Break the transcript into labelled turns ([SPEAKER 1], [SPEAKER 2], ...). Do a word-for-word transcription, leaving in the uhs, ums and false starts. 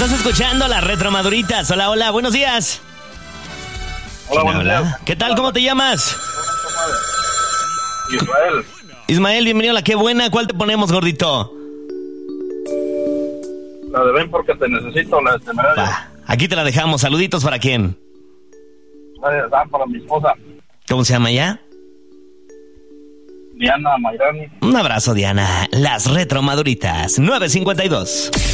[SPEAKER 1] Estás escuchando las Retromaduritas. Hola, hola, buenos días.
[SPEAKER 2] Hola, buenos días.
[SPEAKER 1] ¿Qué tal? ¿Cómo te llamas?
[SPEAKER 2] Israel.
[SPEAKER 1] Ismael, bienvenido a La Qué Buena. ¿Cuál te ponemos, gordito?
[SPEAKER 2] La de Ven porque te necesito, la de Temerario.
[SPEAKER 1] Va, aquí te la dejamos. Saluditos para quién.
[SPEAKER 2] Ah, para mi esposa,
[SPEAKER 1] ¿Cómo se llama ya?
[SPEAKER 2] Diana Mayrani.
[SPEAKER 1] Un abrazo, Diana. Las Retromaduritas nueve cincuenta y dos.